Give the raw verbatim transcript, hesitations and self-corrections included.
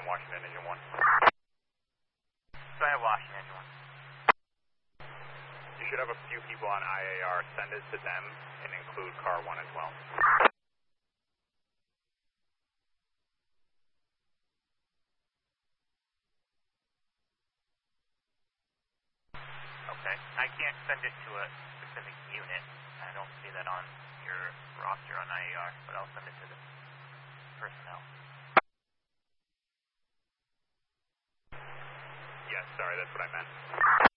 Washington Engine one. Try Washington Engine one. You should have a few people on I A R. Send it to them and include car one as well. Okay. I can't send it to a specific unit. I don't see that on your roster on I A R, but I'll send it to the personnel. Yes, sorry, that's what I meant.